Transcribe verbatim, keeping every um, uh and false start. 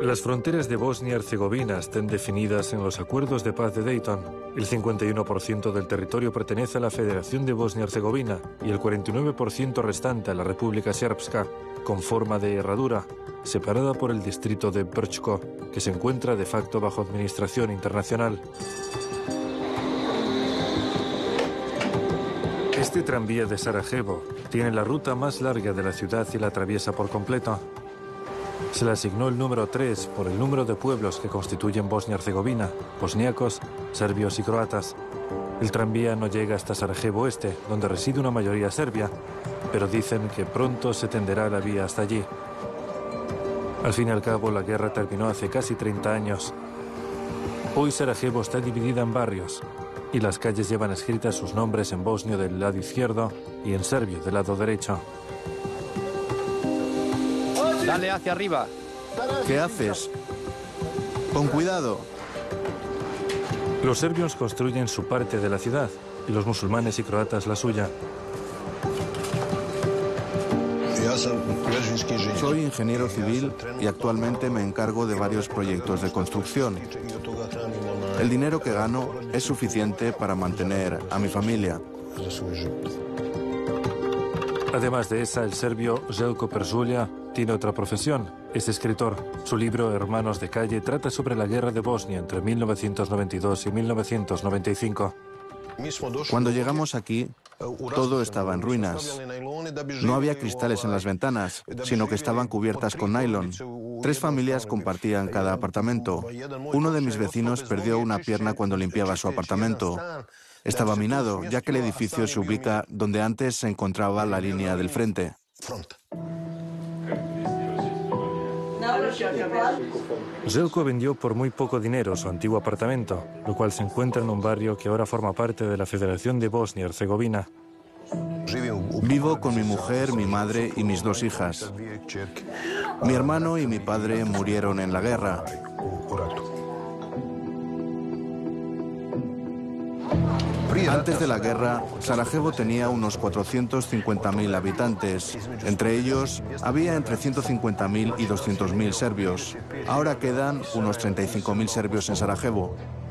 Las fronteras de Bosnia y Herzegovina están definidas en los acuerdos de paz de Dayton. El cincuenta y uno por ciento del territorio pertenece a la Federación de Bosnia y Herzegovina y el cuarenta y nueve por ciento restante a la República Srpska, con forma de herradura, separada por el distrito de Brčko, que se encuentra de facto bajo administración internacional. Este tranvía de Sarajevo tiene la ruta más larga de la ciudad y la atraviesa por completo. Se le asignó el número tres por el número de pueblos que constituyen Bosnia y Herzegovina, bosníacos, serbios y croatas. El tranvía no llega hasta Sarajevo Este, donde reside una mayoría serbia, pero dicen que pronto se tenderá la vía hasta allí. Al fin y al cabo, la guerra terminó hace casi treinta años. Hoy Sarajevo está dividida en barrios, y las calles llevan escritas sus nombres en bosnio del lado izquierdo y en serbio del lado derecho. Dale hacia arriba. ¿Qué haces? Con cuidado. Los serbios construyen su parte de la ciudad y los musulmanes y croatas la suya. Soy ingeniero civil y actualmente me encargo de varios proyectos de construcción. El dinero que gano es suficiente para mantener a mi familia. Además de esa, el serbio Željko Peržulja tiene otra profesión. Es escritor. Su libro Hermanos de calle trata sobre la guerra de Bosnia entre mil novecientos noventa y dos y mil novecientos noventa y cinco. Cuando llegamos aquí, todo estaba en ruinas. No había cristales en las ventanas, sino que estaban cubiertas con nylon. Tres familias compartían cada apartamento. Uno de mis vecinos perdió una pierna cuando limpiaba su apartamento. Estaba minado, ya que el edificio se ubica donde antes se encontraba la línea del frente. Željko vendió por muy poco dinero su antiguo apartamento, lo cual se encuentra en un barrio que ahora forma parte de la Federación de Bosnia y Herzegovina. Vivo con mi mujer, mi madre y mis dos hijas. Mi hermano y mi padre murieron en la guerra. Antes de la guerra, Sarajevo tenía unos cuatrocientos cincuenta mil habitantes. Entre ellos, había entre ciento cincuenta mil y doscientos mil serbios. Ahora quedan unos treinta y cinco mil serbios en Sarajevo.